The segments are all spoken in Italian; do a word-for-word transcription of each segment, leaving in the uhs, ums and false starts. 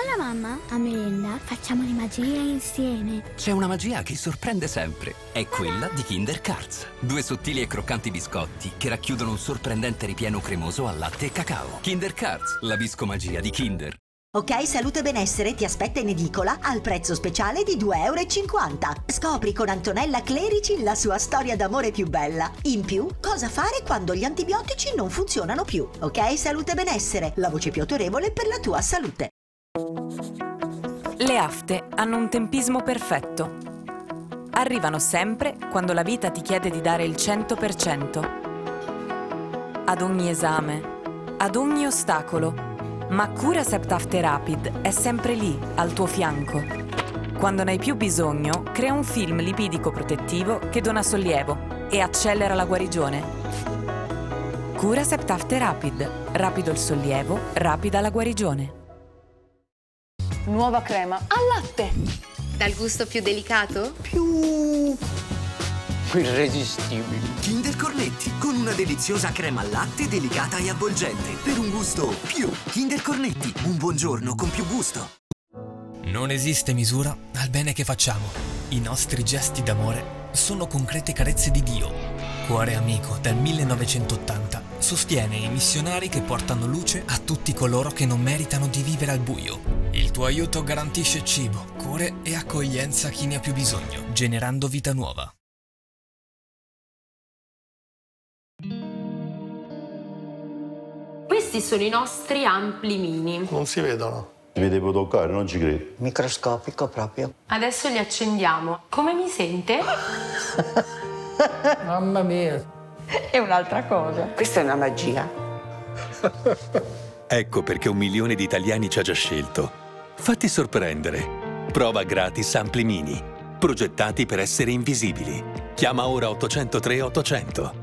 Alla mamma, a merenda, facciamo le magie insieme. C'è una magia che sorprende sempre. È quella di Kinder Cards. Due sottili e croccanti biscotti che racchiudono un sorprendente ripieno cremoso al latte e cacao. Kinder Cards, la biscomagia di Kinder. Ok, Salute e Benessere ti aspetta in edicola al prezzo speciale di due e cinquanta euro. Scopri con Antonella Clerici la sua storia d'amore più bella. In più, cosa fare quando gli antibiotici non funzionano più. Ok, Salute e Benessere, la voce più autorevole per la tua salute. Le afte hanno un tempismo perfetto. Arrivano sempre quando la vita ti chiede di dare il cento per cento. Ad ogni esame, ad ogni ostacolo. Ma Curacept After Rapid è sempre lì, al tuo fianco. Quando ne hai più bisogno, crea un film lipidico protettivo che dona sollievo e accelera la guarigione. Curacept After Rapid. Rapido il sollievo, rapida la guarigione. Nuova crema al latte. Dal gusto più delicato? Più irresistibile. Kinder Cornetti, con una deliziosa crema al latte delicata e avvolgente. Per un gusto più. Kinder Cornetti, un buongiorno con più gusto. Non esiste misura al bene che facciamo. I nostri gesti d'amore sono concrete carezze di Dio. Cuore Amico dal millenovecentottanta sostiene i missionari che portano luce a tutti coloro che non meritano di vivere al buio. Il tuo aiuto garantisce cibo, cure e accoglienza a chi ne ha più bisogno, generando vita nuova. Questi sono i nostri ampli mini. Non si vedono. Vi devo toccare, non ci credo. Microscopico proprio. Adesso li accendiamo. Come mi sente? Mamma mia. È un'altra cosa. Questa è una magia. Ecco perché un milione di italiani ci ha già scelto. Fatti sorprendere. Prova gratis Ampli Mini. Progettati per essere invisibili. Chiama ora ottocento tre ottocento.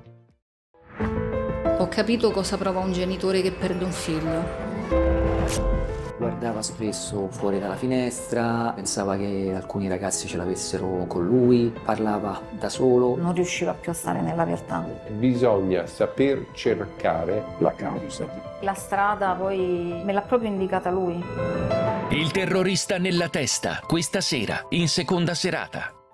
Ho capito cosa prova un genitore che perde un figlio. Guardava spesso fuori dalla finestra, pensava che alcuni ragazzi ce l'avessero con lui, parlava da solo. Non riusciva più a stare nella realtà. Bisogna saper cercare la causa. La strada poi me l'ha proprio indicata lui. Il terrorista nella testa, questa sera, in seconda serata.